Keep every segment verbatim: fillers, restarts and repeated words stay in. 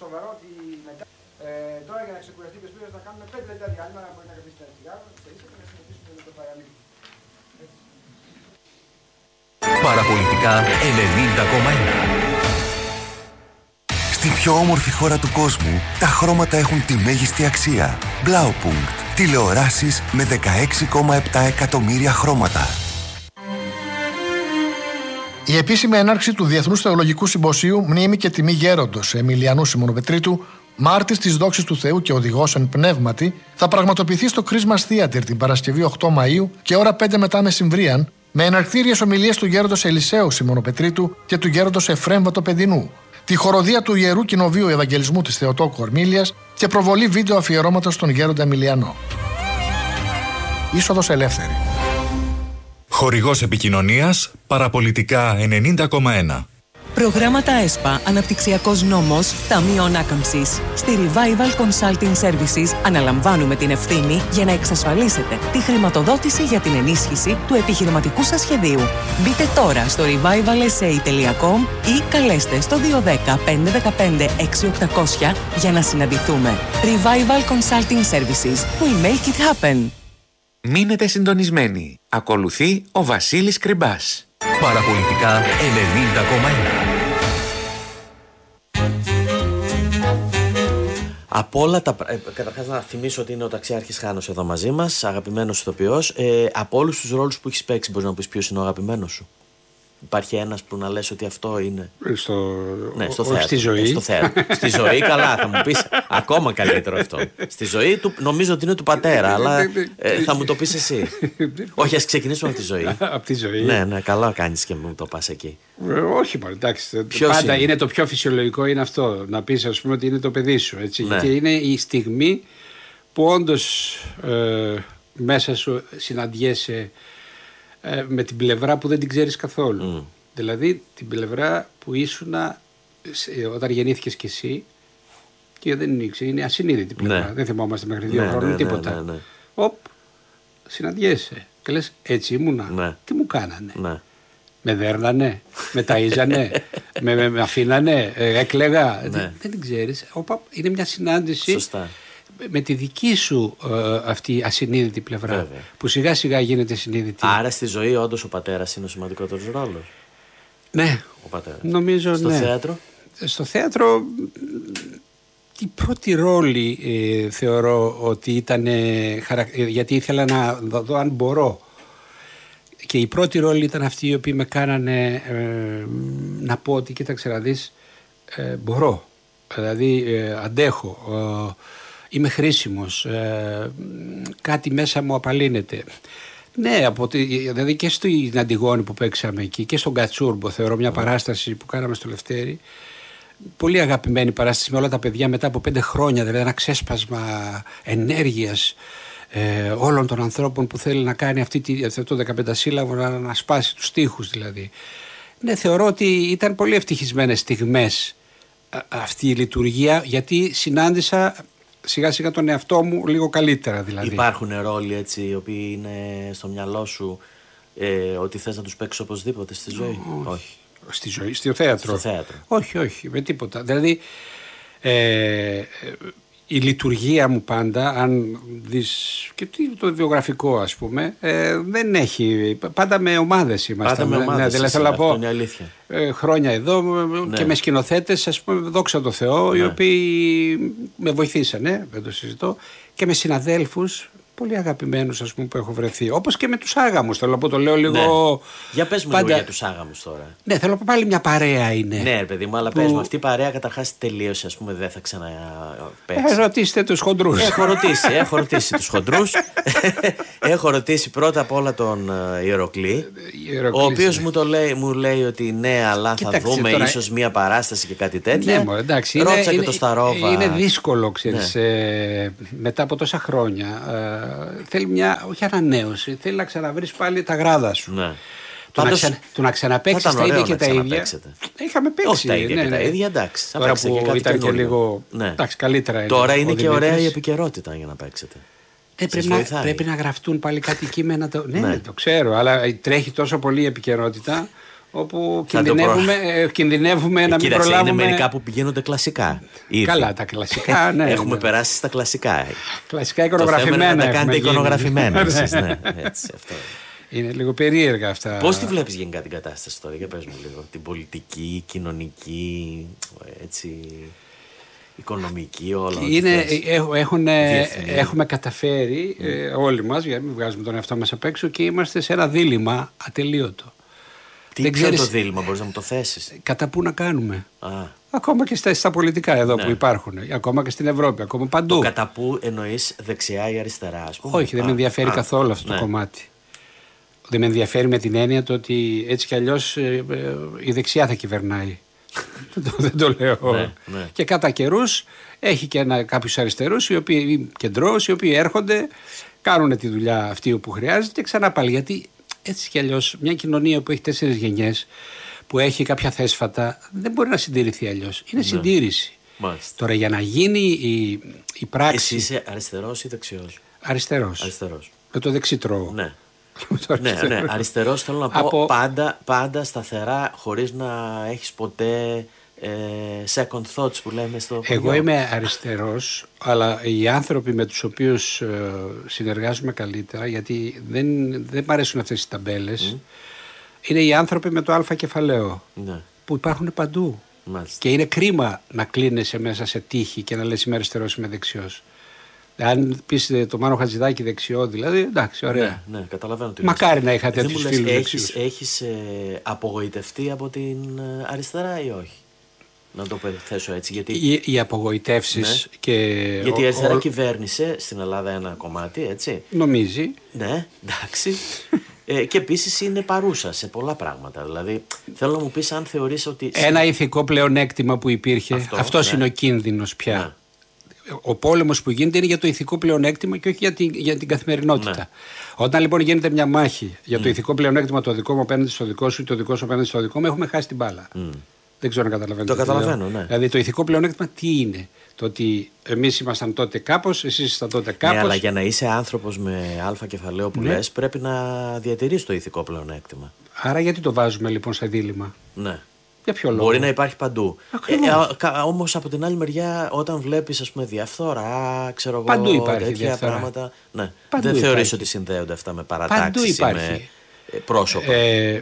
σοβαρό ότι μετά. Ε, τώρα για να ξεκουραστεί και ο Σπύρος θα κάνουμε πέντε λεπτά διάλειμμα να μπορεί να καθίσει τα τσιγάρο και ίσα και να συνεχίσουμε με το παραλίγο. Παραπολιτικά ενενήντα κόμμα ένα. Στην πιο όμορφη χώρα του κόσμου, τα χρώματα έχουν τη μέγιστη αξία. Blaupunkt. Τηλεοράσεις με δεκαέξι κόμμα επτά εκατομμύρια χρώματα. Η επίσημη έναρξη του Διεθνούς Θεολογικού Συμποσίου Μνήμη και Τιμή Γέροντος Εμιλιανού Σιμωνοπετρίτου, μάρτης της δόξης του Θεού και οδηγός εν πνεύματι, θα πραγματοποιηθεί στο Christmas Theater την Παρασκευή οκτώ Μαΐου και ώρα πέντε μετά μεσημβρίαν, με εναρκτήριες ομιλίες του γέροντος Ελισαίου Σιμωνοπετρίτου και του γέροντος Εφραίμ Βατοπεδινού, τη χοροδία του Ιερού Κοινοβίου Ευαγγελισμού της Θεοτόκου Ορμήλιας και προβολή βίντεο αφιερώματος στον γέροντα Εμιλιανό. Είσοδος ελεύθερη. Χορηγός επικοινωνίας Παραπολιτικά ενενήντα κόμμα ένα. Προγράμματα ΕΣΠΑ, Αναπτυξιακός Νόμος, Ταμείο Ανάκαμψης. Στη Revival Consulting Services αναλαμβάνουμε την ευθύνη για να εξασφαλίσετε τη χρηματοδότηση για την ενίσχυση του επιχειρηματικού σας σχεδίου. Μπείτε τώρα στο revival s a τελεία com ή καλέστε στο δύο ένα μηδέν πέντε ένα πέντε έξι οκτακόσια για να συναντηθούμε. Revival Consulting Services. We make it happen. Μείνετε συντονισμένοι. Ακολουθεί ο Βασίλης Κρυμπάς. Παραπολιτικά ενενήντα κόμμα ένα. Από όλα τα. Ε, Καταρχάς, να θυμίσω ότι είναι ο ταξιάρχης Χάνος εδώ μαζί μας, αγαπημένος ηθοποιός. Ε, από όλους τους ρόλους που έχεις παίξει, μπορείς να μου πεις ποιος είναι ο αγαπημένος σου? Υπάρχει ένας που να λες ότι αυτό είναι? Στο, ναι, στο ο, θέατρο. Στη ζωή. Ε, στο θέατρο. Στη ζωή, καλά, θα μου πεις ακόμα καλύτερο αυτό. Στη ζωή του, νομίζω ότι είναι του πατέρα, αλλά ε, θα μου το πεις εσύ. Όχι, ας ξεκινήσουμε από τη ζωή. Από τη ζωή. Ναι, ναι, καλά κάνεις και μου το πας εκεί. Ε, όχι, μάλλον, εντάξει. Ποιος πάντα είναι? είναι? Το πιο φυσιολογικό είναι αυτό. Να πεις, ας πούμε, ότι είναι το παιδί σου. Έτσι, ναι. Και είναι η στιγμή που όντως ε, μέσα σου συναντιέσαι με την πλευρά που δεν την ξέρεις καθόλου. Mm. Δηλαδή την πλευρά που ήσουνα όταν γεννήθηκες κι εσύ και δεν ήξερε, είναι ασυνείδητη πλευρά. Ναι. Δεν θυμόμαστε μέχρι δύο ναι, χρόνια ναι, τίποτα. Ναι, ναι, ναι. Οπ, συναντιέσαι και λες έτσι ήμουνα. Ναι. Τι μου κάνανε? Ναι. Με δέρνανε, με ταΐζανε, με, με, με αφήνανε, ε, έκλαιγα. Ναι. Δεν, δεν την ξέρεις. Οπα, είναι μια συνάντηση. Σωστά. Με τη δική σου ε, αυτή ασυνείδητη πλευρά. Βέβαια. Που σιγά σιγά γίνεται συνείδητη. Άρα στη ζωή όντως ο πατέρας είναι ο σημαντικότερος ρόλος. Ναι, ο πατέρας. Νομίζω στο ναι. θέατρο. Στο θέατρο η πρώτη ρόλη ε, θεωρώ ότι ήταν ε, χαρα... γιατί ήθελα να δω αν μπορώ. Και η πρώτη ρόλη ήταν αυτοί οι οποίοι με κάνανε ε, να πω ότι κοίταξε να δεις, ε, μπορώ. Δηλαδή ε, αντέχω. Ε, Είμαι χρήσιμος, ε, κάτι μέσα μου απαλύνεται. Ναι, από τη, δηλαδή και στην Αντιγόνη που παίξαμε εκεί και στον Κατσούρμπο, θεωρώ μια παράσταση που κάναμε στο Λευτέρι. Πολύ αγαπημένη παράσταση με όλα τα παιδιά μετά από πέντε χρόνια, δηλαδή ένα ξέσπασμα ενέργειας ε, όλων των ανθρώπων που θέλει να κάνει αυτή, αυτό το δεκαπεντασύλλαβο, να, να σπάσει τους στίχους δηλαδή. Ναι, θεωρώ ότι ήταν πολύ ευτυχισμένες στιγμές α, αυτή η λειτουργία, γιατί συνάντησα σιγά σιγά τον εαυτό μου λίγο καλύτερα δηλαδή. Υπάρχουν ρόλοι έτσι οι οποίοι είναι στο μυαλό σου ε, ότι θες να τους παίξεις οπωσδήποτε στη ζωή? Όχι. όχι. Στη ζωή, στο θέατρο. Στο θέατρο. Όχι, όχι, με τίποτα. Δηλαδή ε, η λειτουργία μου πάντα, αν δεις και το βιογραφικό ας πούμε, ε, δεν έχει, πάντα με ομάδες είμαστε. Πάντα με ομάδες, ναι, δηλαδή θέλω να πω, είναι αλήθεια. Ε, χρόνια εδώ ναι. Και με σκηνοθέτες, ας πούμε, δόξα τω Θεώ, ναι. Οι οποίοι με βοηθήσανε, δεν το συζητώ, και με συναδέλφους πολύ αγαπημένους, ας πούμε, που έχω βρεθεί. Όπως και με τους άγαμους, θέλω να πω, το λέω λίγο. Ναι. Για πες μου πάντα... λίγο για τους άγαμους τώρα. Ναι, θέλω να πω πάλι μια παρέα είναι. Ναι, ρε παιδί μου, αλλά που... πες μου, αυτή η παρέα καταρχάς τελείωσε, ας πούμε, δεν θα ξαναπαίξει. Ε, ρωτήστε τους χοντρούς. Έχω ρωτήσει, έχω ρωτήσει τους χοντρούς. Έχω ρωτήσει πρώτα απ' όλα τον uh, Ιεροκλή, ο οποίος ναι. μου, λέει, μου λέει ότι ναι, αλλά Κοιτάξτε, θα δούμε τώρα... ίσως μια παράσταση και κάτι τέτοιο. Ναι, μωρέ, εντάξει, ρώτησα είναι, και είναι, το Σταρόβα. Είναι δύσκολο, ξέρεις, ναι. ε, μετά από τόσα χρόνια. Ε, θέλει μια, όχι ανανέωση, θέλει να ξαναβρεις πάλι τα γράδα σου. Ναι. Το, Πάντως, να, ξα, το να ξαναπαίξεις τα ίδια και τα ίδια. Είχαμε παίξει. Όχι τα ίδια ναι, και τα ίδια, εντάξει. Τώρα που και κάτι ήταν και λίγο. Ναι. Εντάξει, καλύτερα είναι. Τώρα είναι και ωραία η επικαιρότητα για να παίξετε. Ε, πρέπει, να, πρέπει να γραφτούν πάλι κάτι κείμενα. Το, ναι, ναι, το ξέρω, αλλά τρέχει τόσο πολύ η επικαιρότητα όπου κινδυνεύουμε, προ... κινδυνεύουμε να μην Κοίταξε, προλάβουμε. Είναι μερικά που πηγαίνονται κλασικά. Ήρθε. Καλά, τα κλασικά, ναι. Έχουμε ναι. περάσει στα κλασικά. Κλασικά εικονογραφημένα. Το θέμα είναι να τα κάνετε γίνει. εικονογραφημένα. Εσείς, ναι, έτσι, αυτό. Είναι λίγο περίεργα αυτά. Πώς τη βλέπεις γενικά την κατάσταση τώρα, για πες μου λίγο. Την πολιτική, κοινωνική, έτσι, οικονομική, όλα. Είναι, έχουν, έχουμε καταφέρει mm. ε, όλοι μας, για να μην βγάζουμε τον εαυτό μας απ' έξω, και είμαστε σε ένα δίλημμα ατελείωτο. Τι δεν ξέρεις, ξέρεις, το δίλημμα, μπορείς να μου το θέσεις? Κατά πού να κάνουμε. Α. Ακόμα και στα, στα πολιτικά εδώ, ναι, που υπάρχουν. Ακόμα και στην Ευρώπη, ακόμα παντού. Το κατά πού εννοείς δεξιά ή αριστερά, ας πούμε? Όχι, δεν α, με ενδιαφέρει α, καθόλου αυτό, ναι, το κομμάτι. Δεν με ενδιαφέρει με την έννοια το ότι έτσι κι αλλιώς ε, ε, η δεξιά θα κυβερνάει. Δεν το λέω. Ναι, ναι. Και κατά καιρούς έχει και κάποιους αριστερούς, οι οποίοι κεντρώους, οι οποίοι έρχονται, κάνουν τη δουλειά αυτή που χρειάζεται και ξανά πάλι. Γιατί έτσι κι αλλιώς μια κοινωνία που έχει τέσσερις γενιές, που έχει κάποια θέσφατα, δεν μπορεί να συντηρηθεί αλλιώς. Είναι, ναι, συντήρηση. Μάλιστα. Τώρα για να γίνει η, η πράξη. Εσύ είσαι αριστερός ή δεξιός? Αριστερός. Αριστερός. Με το δεξί τρώω. Ναι. ναι, ναι, αριστερός θέλω να πω. Από... πάντα, πάντα σταθερά, χωρίς να έχεις ποτέ ε, second thoughts που λέμε στο χωριό. Εγώ είμαι αριστερός, αλλά οι άνθρωποι με τους οποίους ε, συνεργάζομαι καλύτερα, γιατί δεν, δεν μ' αρέσουν αυτές οι ταμπέλες, mm. είναι οι άνθρωποι με το α κεφαλαίο, ναι, που υπάρχουν παντού. Μάλιστα. Και είναι κρίμα να κλείνεσαι μέσα σε τύχη και να λες είμαι αριστερός, είμαι δεξιός. Αν πεις το Μάνο Χατζηδάκη δεξιό, δηλαδή, εντάξει, ωραία. Ναι, ναι, καταλαβαίνω τι μακάρι να είχα τέτοιους φίλους έχεις, δεξιούς. έχεις ε, απογοητευτεί από την ε, αριστερά ή όχι? Να το θέσω έτσι. Γιατί... Οι, οι απογοητεύσεις, ναι, και. Γιατί η αριστερά ο... κυβέρνησε στην Ελλάδα ένα κομμάτι, έτσι. Νομίζει. Ναι, εντάξει. ε, και επίσης είναι παρούσα σε πολλά πράγματα. Δηλαδή, θέλω να μου πεις αν θεωρείς ότι. Ένα ηθικό πλεονέκτημα που υπήρχε. Αυτό, αυτός, ναι, είναι ο κίνδυνος πια. Ναι. Ο πόλεμος που γίνεται είναι για το ηθικό πλεονέκτημα και όχι για την, για την καθημερινότητα. Ναι. Όταν λοιπόν γίνεται μια μάχη για το mm. ηθικό πλεονέκτημα, το δικό μου απέναντι στο δικό σου ή το δικό σου απέναντι στο δικό μου, έχουμε χάσει την μπάλα. Mm. Δεν ξέρω αν καταλαβαίνετε. Το καταλαβαίνω, ναι. Δηλαδή το ηθικό πλεονέκτημα τι είναι? Το ότι εμείς ήμασταν τότε κάπως, εσείς ήσασταν τότε κάπως. Ναι, αλλά για να είσαι άνθρωπος με α κεφαλαίο που, ναι, λες, πρέπει να διατηρείς το ηθικό πλεονέκτημα. Άρα γιατί το βάζουμε λοιπόν σε δίλημμα? Ναι. Για ποιο λόγο? Μπορεί να υπάρχει παντού. Ε, όμως από την άλλη μεριά, όταν βλέπεις, ας πούμε, διαφθορά, ξέρω εγώ, παντού υπάρχει τέτοια διαφθορά. Πράγματα. Ναι. Παντού δεν θεωρείς υπάρχει. ότι συνδέονται αυτά με παρατάξεις ή με πρόσωπα? Ε,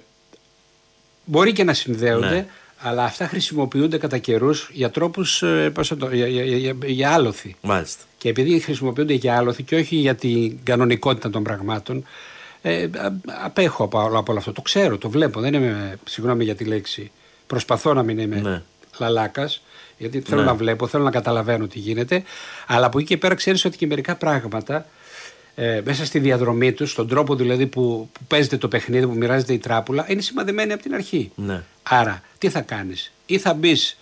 μπορεί και να συνδέονται, ναι, αλλά αυτά χρησιμοποιούνται κατά καιρούς για τρόπους ε, το, για, για, για, για άλοθη. Μάλιστα. Και επειδή χρησιμοποιούνται για άλοθη και όχι για την κανονικότητα των πραγμάτων, ε, απέχω από, από όλο αυτό. Το ξέρω, το βλέπω. Δεν είμαι, συγγνώμη για τη λέξη. Προσπαθώ να μην είμαι, ναι, λαλάκας, γιατί θέλω, ναι, να βλέπω, θέλω να καταλαβαίνω τι γίνεται. Αλλά από εκεί και πέρα ξέρεις ότι και μερικά πράγματα ε, μέσα στη διαδρομή τους, στον τρόπο δηλαδή που, που παίζεται το παιχνίδι, που μοιράζεται η τράπουλα, είναι σημαδεμένοι από την αρχή. Ναι. Άρα, τι θα κάνεις? Ή θα μπεις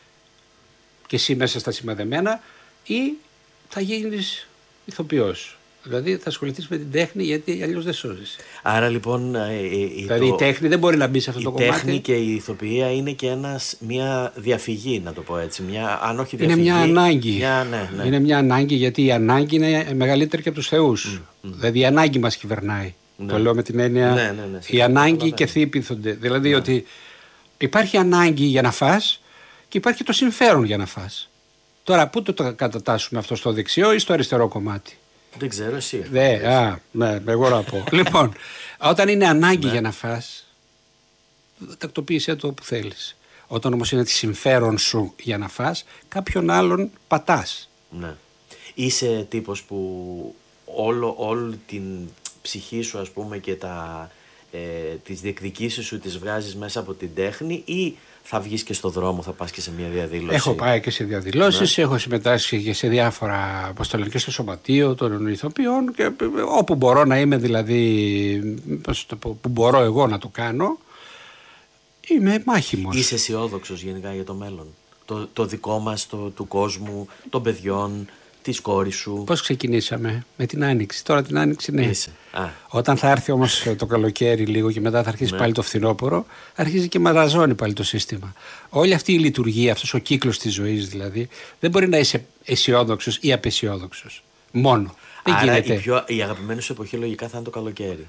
και εσύ μέσα στα σημαδεμένα, ή θα γίνεις ηθοποιός. Δηλαδή θα ασχοληθείς με την τέχνη, γιατί αλλιώς δεν σώζεις. Άρα λοιπόν. Ε, ε, δηλαδή το, η τέχνη δεν μπορεί να μπει σε αυτό το κομμάτι. Η τέχνη και η ηθοποιία είναι και ένας, μια διαφυγή, να το πω έτσι. Μια, αν όχι διαφυγή. Είναι μια ανάγκη. Μια, ναι, ναι. Είναι μια ανάγκη, γιατί η ανάγκη είναι μεγαλύτερη και από τους θεούς. Mm, mm. Δηλαδή η ανάγκη μας κυβερνάει. Ναι. Το λέω με την έννοια. Ναι, ναι, ναι, η ανάγκη και θήπηθονται. Δηλαδή, ναι, ότι υπάρχει ανάγκη για να φας και υπάρχει το συμφέρον για να φας. Τώρα, πού το κατατάσσουμε αυτό, στο δεξιό ή στο αριστερό κομμάτι? Δεν ξέρω, εσύ. Δε, α, ναι, εγώ να πω. Λοιπόν, όταν είναι ανάγκη, ναι, για να φας, τακτοποίησέ το όπου θέλεις. Όταν όμως είναι τη συμφέρον σου για να φας, κάποιον άλλον πατάς. Ναι. Είσαι τύπος που όλο, όλη την ψυχή σου, ας πούμε, και τα, ε, τις διεκδικήσεις σου τις βγάζεις μέσα από την τέχνη, ή θα βγεις και στο δρόμο, θα πας και σε μια διαδήλωση? Έχω πάει και σε διαδηλώσεις, ναι, έχω συμμετάσχει και σε διάφορα, όπως το λένε, και στο σωματείο των ηθοποιών, και όπου μπορώ να είμαι, δηλαδή που μπορώ εγώ να το κάνω, είμαι μάχημος. Είσαι αισιόδοξος γενικά για το μέλλον? Το, το δικό μας, το, του κόσμου, των παιδιών, της κόρης σου? Πώς ξεκινήσαμε? Με την Άνοιξη. Τώρα την Άνοιξη, ναι. Είσαι. Α. Όταν θα έρθει όμως το καλοκαίρι λίγο και μετά θα αρχίσει, ναι, πάλι το φθινόπωρο, αρχίζει και μαραζώνει πάλι το σύστημα. Όλη αυτή η λειτουργία, αυτός ο κύκλος της ζωής δηλαδή, δεν μπορεί να είσαι αισιόδοξος ή απαισιόδοξος. Μόνο. Δεν Άρα γίνεται. η, πιο, η αγαπημένη σου εποχή λογικά θα είναι το καλοκαίρι.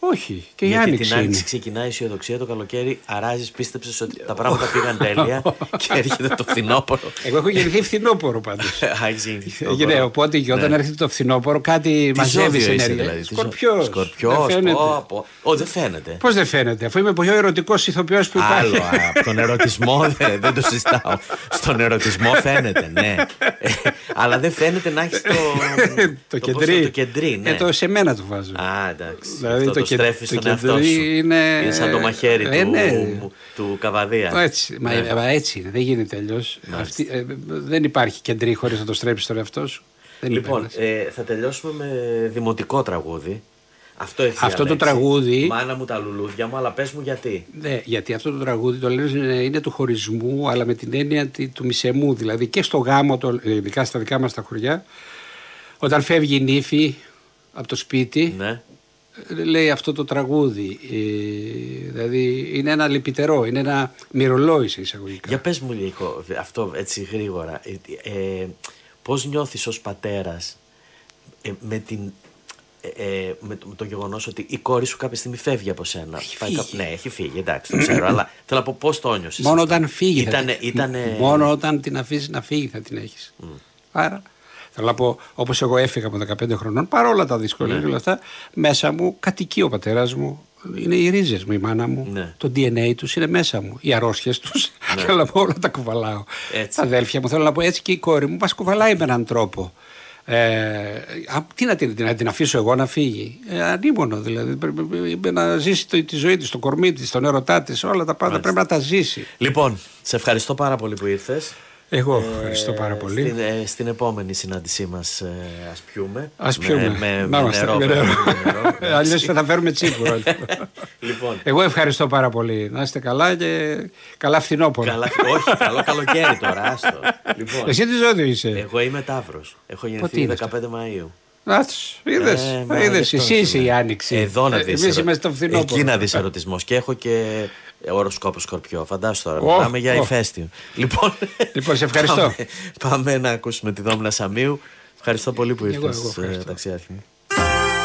Όχι, και η Γιατί άνοιξη. την άνοιξη είναι. ξεκινάει η αισιοδοξία, το καλοκαίρι αράζεις, πίστεψες ότι τα πράγματα πήγαν τέλεια και έρχεται το φθινόπωρο. Εγώ έχω γεννηθεί φθινόπωρο πάντως. Α, έχεις γεννηθεί φθινόπωρο. Ναι, οπότε και όταν Ναι. έρχεται το φθινόπωρο κάτι μαζεύει ενέργεια. Δηλαδή, τι ζω- Σκορπιός. Σκορπιός, Δεν φαίνεται. πω, πω. Ω, δεν φαίνεται. Πώς δεν φαίνεται, αφού είμαι πιο ερωτικός ηθοποιός που υπάρχει. Άλλο, από τον ερωτισμό δεν, δεν το συζητάω. Στον ερωτισμό φαίνεται, ναι. Ε, αλλά δεν φαίνεται να έχει το, το πώς κεντρί. το κεντρί, ναι. Ε, το σε μένα το βάζω. Α, εντάξει. Δηλαδή Αυτό το το, κε- στρέφεις το στον εαυτό κεντρί σου. είναι- Είναι σαν το μαχαίρι Ε, του, ναι. του Καβαδία. Έτσι, μα, Ναι. μα έτσι είναι, δεν γίνεται αλλιώς. Αυτή, ε, δεν υπάρχει κεντρί χωρίς να το στρέψεις στον εαυτό σου. Δεν Λοιπόν, υπάρχει. ε, θα τελειώσουμε με δημοτικό τραγούδι. Αυτό, έχεις Αυτό το διαλέξει. τραγούδι- Μάνα μου τα λουλούδια μου, αλλά πες μου γιατί. Ναι, γιατί αυτό το τραγούδι το λένε είναι, είναι του χωρισμού, αλλά με την έννοια τη- του μισεμού. Δηλαδή και στο γάμο, το, ειδικά στα δικά μας τα χωριά, όταν φεύγει η νύφη από το σπίτι, Ναι. λέει αυτό το τραγούδι. Ε, δηλαδή είναι ένα λυπητερό, είναι ένα μυρολόι σε εισαγωγικά. Για πες μου λίγο αυτό έτσι γρήγορα. Ε, ε, πώς νιώθεις ως πατέρας ε, με, την, ε, ε, με, το, με το γεγονός ότι η κόρη σου κάποια στιγμή φεύγει από σένα. Έχει Πάει φύγει. κάπου- ναι, έχει φύγει, εντάξει, το ξέρω. Αλλά θέλω να πω πώς το νιώσεις. Μόνο αυτό. όταν φύγει. θα Ήτανε, την- ήτανε... Μόνο όταν την αφήσει να φύγει θα την έχεις. Άρα θέλω να πω, όπως εγώ έφυγα από δεκαπέντε χρονών, παρόλα τα δύσκολα και όλα αυτά, μέσα μου κατοικεί ο πατέρας μου. Είναι οι ρίζες μου, η μάνα μου. Ναι. Το ντι εν έι τους είναι μέσα μου. Οι αρρώστιες τους. Θέλω να πω, όλα τα κουβαλάω. Έτσι. Τα αδέλφια μου, θέλω να πω, έτσι και η κόρη μου μας κουβαλάει με έναν τρόπο. Ε, α, τι να την, να την αφήσω εγώ να φύγει. Ε, ανήμωνο δηλαδή. Πρέπει, πρέπει να ζήσει το, τη ζωή της, το κορμί της, τον ερωτά της, όλα τα πάντα πρέπει να τα ζήσει. Λοιπόν, σε ευχαριστώ πάρα πολύ που ήρθες. Εγώ ευχαριστώ πάρα πολύ. Στην, ε, στην επόμενη συνάντησή μας ε, ας πιούμε. Ας πιούμε. Με, με, Να με είμαστε, νερό. με βέβαια, νερό. με νερό, εντάξει. Αλλιώς θα φέρουμε τσίπουρο. Λοιπόν, Εγώ ευχαριστώ πάρα πολύ. Να είστε καλά και καλά φθινόπωρο. καλά, όχι, καλό καλοκαίρι τώρα, άστο. Λοιπόν, Εσύ τι ζώδιο είσαι. εγώ είμαι Ταύρος. Έχω γεννηθεί Πότε είναι δεκαπέντε Μαΐου. Άτς, είδες. Ε, μα, είδες. γι' αυτό Εσύ είσαι είμαι. η άνοιξη. Εδώ να Ε, δεις. Εμείς ερω- είμαστε στο φθινόπωρο. Εκεί να δεις ερωτισμός. Και έχω και οροσκόπο Σκορπιό. Φαντάσου τώρα. Ω, Μιλάμε για ω. ηφαίστειο. Λοιπόν, Λοιπόν, σε ευχαριστώ. Πάμε, πάμε να ακούσουμε τη Δόμνα Σαμίου. Ευχαριστώ πολύ που Εγώ, ήρθες, εγώ ευχαριστώ. ε, ταξιάρχη μου.